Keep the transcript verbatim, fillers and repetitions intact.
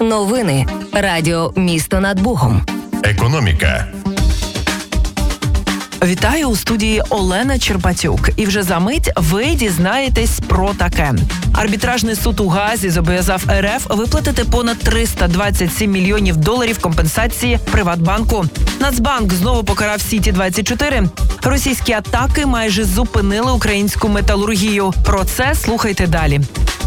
Новини. Радіо «Місто над Богом». Економіка. Вітаю, у студії Олена Черпатюк. І вже за мить ви дізнаєтесь про таке. Арбітражний суд у Гаазі зобов'язав РФ виплатити понад триста двадцять сім мільйонів доларів компенсації Приватбанку. Нацбанк знову покарав Сіті двадцять чотири. Російські атаки майже зупинили українську металургію. Про це слухайте далі.